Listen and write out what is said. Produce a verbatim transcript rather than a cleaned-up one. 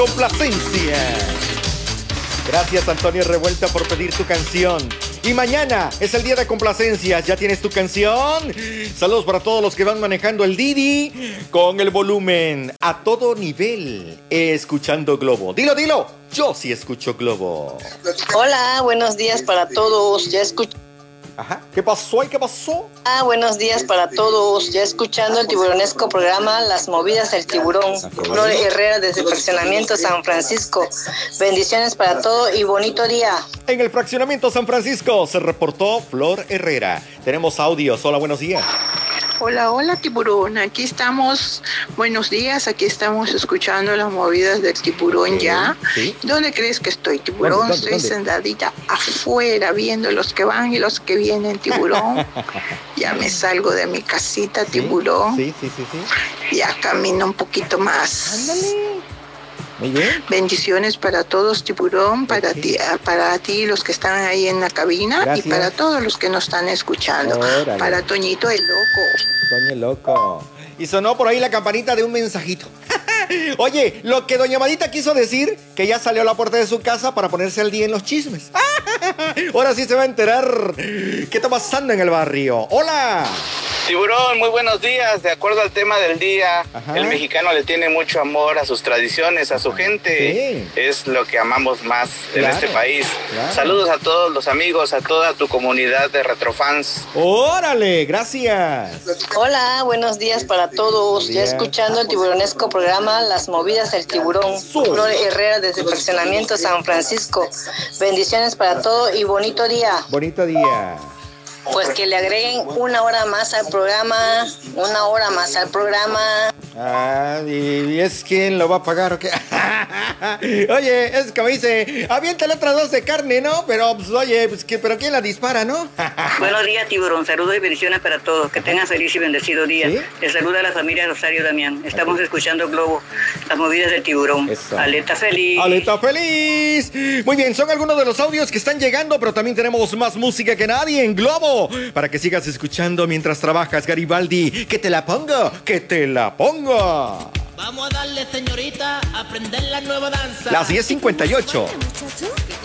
Complacencia. Gracias, Antonio Revuelta, por pedir tu canción. Y mañana es el día de complacencias. ¿Ya tienes tu canción? Saludos para todos los que van manejando el Didi con el volumen a todo nivel, escuchando Globo. Dilo, dilo. Yo sí escucho Globo. Hola, buenos días para todos. Ya escucho. Ajá. ¿Qué pasó y qué pasó? Ah, buenos días para todos. Ya escuchando el tiburonesco programa Las Movidas del Tiburón. Flor Herrera desde el Fraccionamiento San Francisco. Bendiciones para todo y bonito día. En el Fraccionamiento San Francisco se reportó Flor Herrera. Tenemos audios. Hola, buenos días. Hola, hola tiburón, aquí estamos, buenos días, aquí estamos escuchando las movidas del tiburón ¿Sí? ya. ¿Sí? ¿Dónde crees que estoy, tiburón? ¿Dónde, dónde, Estoy dónde? sentadita afuera viendo los que van y los que vienen, tiburón. Ya me salgo de mi casita, ¿Sí? tiburón. Sí, sí, sí, sí. Ya camino un poquito más. Ándale. Muy bien. Bendiciones para todos, tiburón, para Ok. ti, para ti, los que están ahí en la cabina. Gracias. Y para todos los que nos están escuchando. Órale. Para Toñito el loco. Doña Loco. Y sonó por ahí la campanita de un mensajito. Oye, lo que doña Madita quiso decir, que ya salió a la puerta de su casa para ponerse al día en los chismes. Ahora sí se va a enterar qué está pasando en el barrio. ¡Hola! Tiburón, muy buenos días. De acuerdo al tema del día, Ajá. el mexicano le tiene mucho amor a sus tradiciones, a su gente. Sí. Es lo que amamos más en Claro, este país. claro. Saludos a todos los amigos, a toda tu comunidad de retrofans. ¡Órale! Gracias. Hola, buenos días para todos. Ya Días. escuchando el tiburonesco programa Las Movidas del Tiburón. Sur. Flor Herrera desde el Fraccionamiento San Francisco. Bendiciones para todo y bonito día. Bonito día. Pues que le agreguen una hora más al programa, una hora más al programa. Ah, ¿y es quién lo va a pagar o qué? Oye, es como dice, aviéntale otras dos de carne, ¿no? Pero, pues, oye, pues, que, pero ¿quién la dispara, no? Buenos días, tiburón. Saludos y bendiciones para todos. Que tengan feliz y bendecido día. ¿Sí? Les saluda la familia Rosario Damián. Estamos escuchando Globo, las movidas del tiburón. Eso. Aleta feliz. ¡Aleta feliz! Muy bien, son algunos de los audios que están llegando, pero también tenemos más música que nadie en Globo. Para que sigas escuchando mientras trabajas, Garibaldi. ¡Que te la pongo! ¡Que te la pongo! Vamos a darle, señorita, a aprender la nueva danza. Las diez cincuenta y ocho. Muchacho.